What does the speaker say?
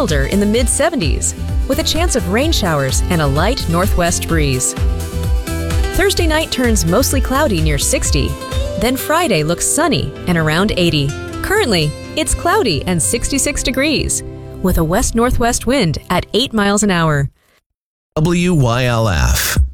milder in the mid-70s, with a chance of rain showers and a light northwest breeze. Thursday night turns mostly cloudy near 60. Then Friday looks sunny and around 80. Currently, it's cloudy and 66 degrees, with a west-northwest wind at 8 miles an hour. WYLF